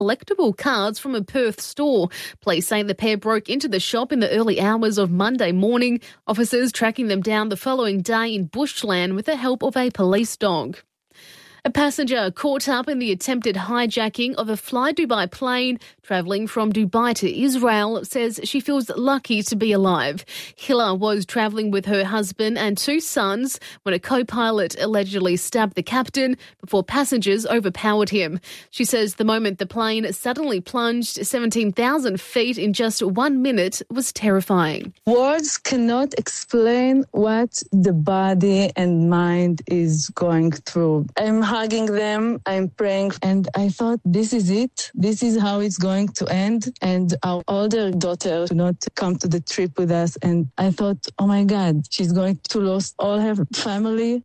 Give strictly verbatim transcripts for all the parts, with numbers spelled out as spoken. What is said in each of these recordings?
collectible cards from a Perth store. Police say the pair broke into the shop in the early hours of Monday morning, officers tracking them down the following day in bushland with the help of a police dog. A passenger caught up in the attempted hijacking of a Fly Dubai plane travelling from Dubai to Israel says she feels lucky to be alive. Hilla was travelling with her husband and two sons when a co-pilot allegedly stabbed the captain before passengers overpowered him. She says the moment the plane suddenly plunged seventeen thousand feet in just one minute was terrifying. Words cannot explain what the body and mind is going through. I'm hugging them, I'm praying, and I thought, this is it. This is how it's going to end. And our older daughter did not come to the trip with us, and I thought, oh my God, she's going to lose all her family.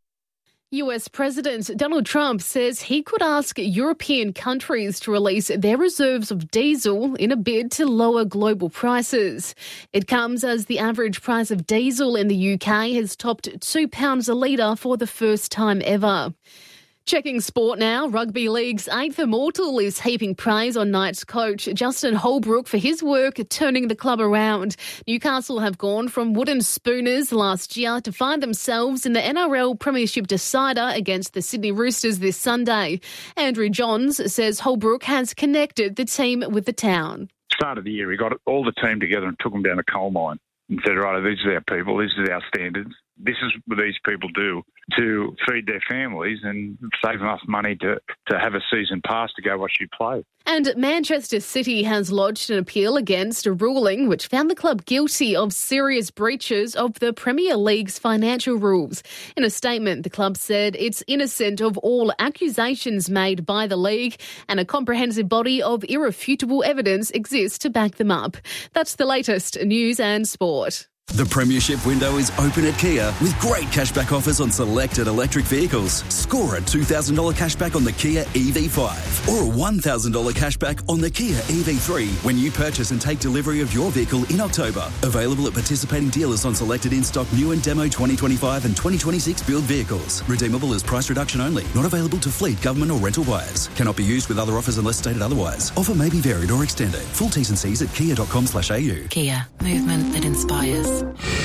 U S President Donald Trump says he could ask European countries to release their reserves of diesel in a bid to lower global prices. It comes as the average price of diesel in the U K has topped two pounds a litre for the first time ever. Checking sport now, Rugby League's eighth immortal is heaping praise on Knights coach Justin Holbrook for his work turning the club around. Newcastle have gone from wooden spooners last year to find themselves in the N R L Premiership decider against the Sydney Roosters this Sunday. Andrew Johns says Holbrook has connected the team with the town. Start of the year, we got all the team together and took them down a coal mine and said, right, these are our people, these are our standards. This is what these people do to feed their families and save enough money to, to have a season pass to go watch you play. And Manchester City has lodged an appeal against a ruling which found the club guilty of serious breaches of the Premier League's financial rules. In a statement, the club said it's innocent of all accusations made by the league and a comprehensive body of irrefutable evidence exists to back them up. That's the latest news and sport. The Premiership window is open at Kia with great cashback offers on selected electric vehicles. Score a two thousand dollars cashback on the Kia E V five or a one thousand dollars cashback on the Kia E V three when you purchase and take delivery of your vehicle in October. Available at participating dealers on selected in-stock new and demo twenty twenty-five and twenty twenty-six build vehicles. Redeemable as price reduction only. Not available to fleet, government or rental buyers. Cannot be used with other offers unless stated otherwise. Offer may be varied or extended. Full T's and C's at kia.com slash au. Kia. Movement that inspires.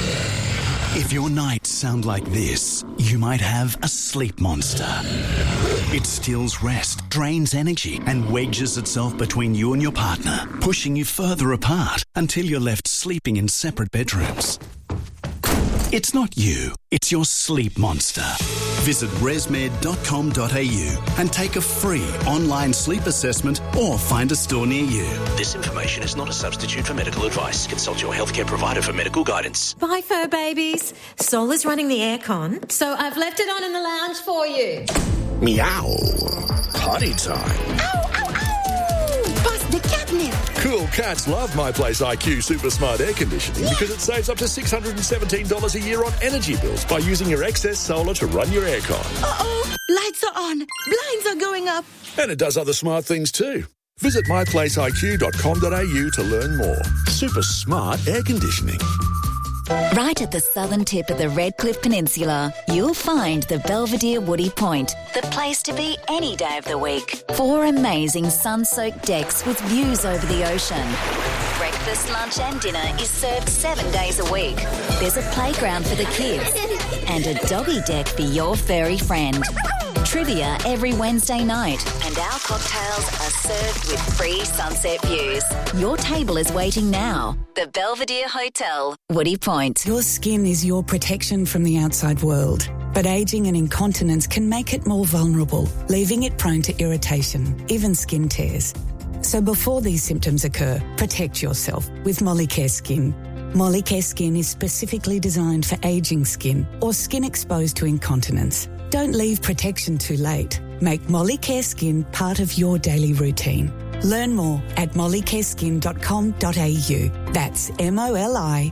If your nights sound like this, you might have a sleep monster. It steals rest, drains energy, and wedges itself between you and your partner, pushing you further apart until you're left sleeping in separate bedrooms. It's not you, it's your sleep monster. Visit resmed dot com dot a u and take a free online sleep assessment or find a store near you. This information is not a substitute for medical advice. Consult your healthcare provider for medical guidance. Bye, fur babies. Sol is running the aircon, so I've left it on in the lounge for you. Meow. Potty time. Ow, ow, ow! Bust the catnip. Cool cats love My Place I Q Super Smart Air Conditioning because it saves up to six hundred seventeen dollars a year on energy bills by using your excess solar to run your aircon. Uh-oh, lights are on, blinds are going up. And it does other smart things too. Visit my place I Q dot com dot a u to learn more. Super smart air conditioning. Right at the southern tip of the Redcliffe Peninsula, you'll find the Belvedere Woody Point, the place to be any day of the week. Four amazing sun-soaked decks with views over the ocean. Breakfast, lunch and dinner is served seven days a week. There's a playground for the kids and a doggy deck for your furry friend. Trivia every Wednesday night, and our cocktails are served with free sunset views. Your table is waiting now. The Belvedere Hotel, Woody Point. Your skin is your protection from the outside world, but ageing and incontinence can make it more vulnerable, leaving it prone to irritation, even skin tears. So before these symptoms occur, protect yourself with Molicare Skin. Molicare Skin is specifically designed for ageing skin or skin exposed to incontinence. Don't leave protection too late. Make Molicare Skin part of your daily routine. Learn more at molicare skin dot com dot a u. That's M O L I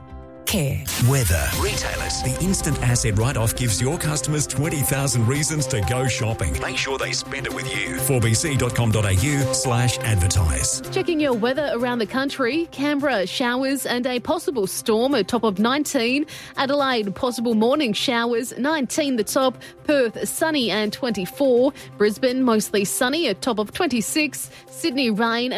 Care. Weather. Retailers. The instant asset write-off gives your customers twenty thousand reasons to go shopping. Make sure they spend it with you. four b c dot com dot a u slash advertise. Checking your weather around the country. Canberra, showers and a possible storm, a top of nineteen. Adelaide, possible morning showers, nineteen the top. Perth, sunny and twenty-four. Brisbane, mostly sunny, a top of twenty-six. Sydney, rain